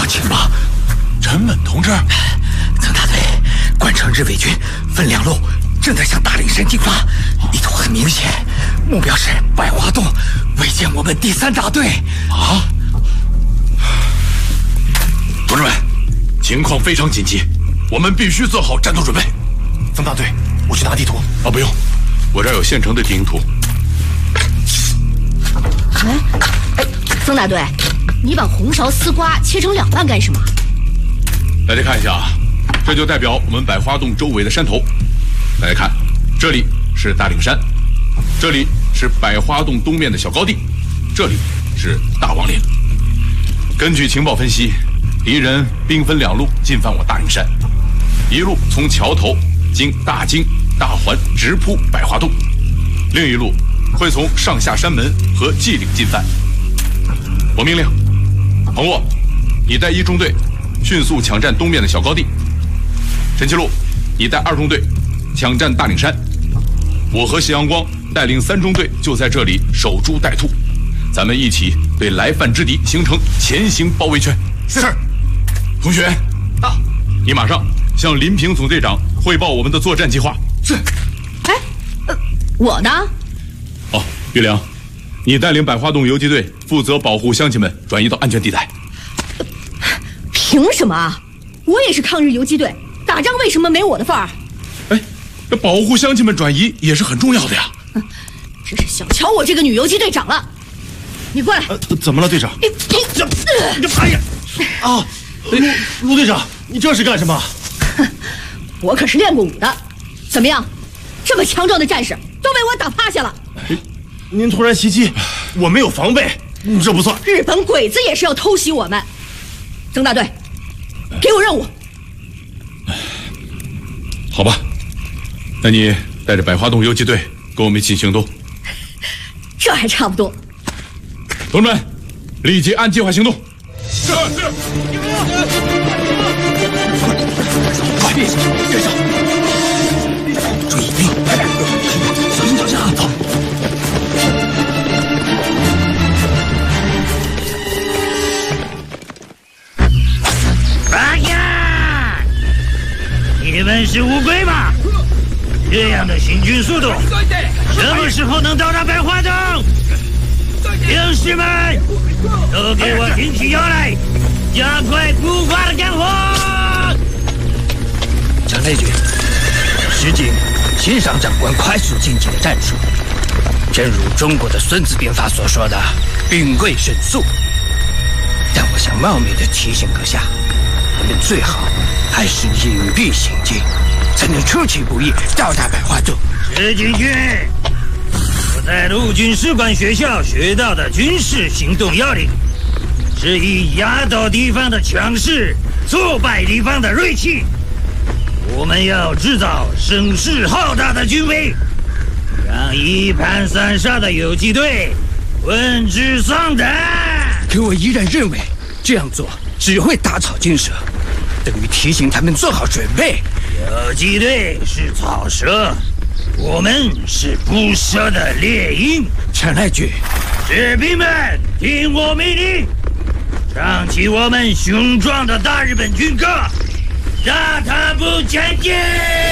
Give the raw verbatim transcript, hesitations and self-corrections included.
让请吧。 陈稳同志， 曾大队，关城日伪军分两路，正在向大岭山进发，意图很明显，目标是百花洞，围歼我们第三大队。 啊！同志们，情况非常紧急，我们必须做好战斗准备。 曾大队，我去拿地图。 啊，不用，我这儿有现成的地形图。 哎哎，曾大队，你把红苕丝瓜切成两半干什么？ 大家看一下啊，这就代表我们百花洞周围的山头。大家看，这里是大岭山，这里是百花洞东面的小高地，这里是大王岭。根据情报分析，敌人兵分两路进犯我大岭山，一路从桥头经大经、大环直扑百花洞，另一路会从上下山门和稷岭进犯。我命令彭沃，你带一中队迅速抢占东面的小高地；陈其禄，你带二中队抢占大岭山；我和谢阳光带领三中队就在这里守株待兔，咱们一起对来犯之敌形成前行包围圈。 是。 同学， 到。 你马上向林平总队长汇报我们的作战计划。 是。 哎，呃，我呢？ 哦，玉良，你带领百花洞游击队负责保护乡亲们转移到安全地带。 凭什么啊？我也是抗日游击队，打仗为什么没我的份儿？ 哎，这保护乡亲们转移也是很重要的呀。 真是小瞧我这个女游击队长了。你过来。 呃，怎么了，队长？ 你你这，你哎呀！啊，陆陆队长，你这是干什么？ 哼，我可是练过武的。怎么样？这么强壮的战士都被我打趴下了。 您突然袭击，我没有防备，这不算。 日本鬼子也是要偷袭我们。曾大队，给我任务。 好吧，那你带着百花洞游击队跟我们一起行动。 这还差不多。 同志们，立即按计划行动。 是是。快，别跟上！注意兵，小心脚下，走。 放下！你们是乌龟吗？这样的行军速度，什么时候能到达百花洞？兵士们，都给我挺起腰来，加快步伐的干活！ 张内军，实景欣赏长官快速进击的战术。正如中国的《孙子兵法》所说的“兵贵神速”，但我想冒昧的提醒阁下，我们最好还是隐蔽行进，才能出其不意到达百花洞。 石井军，我在陆军士官学校学到的军事行动要领，是以压倒敌方的强势，挫败敌方的锐气。我们要制造声势浩大的军威，让一盘散沙的游击队闻之丧胆。 可我依然认为这样做只会打草惊蛇，等于提醒他们做好准备。 游击队是草蛇，我们是不蛇的猎鹰。 陈来军， 士兵们，听我命令，唱起我们雄壮的大日本军歌，杀他不前进！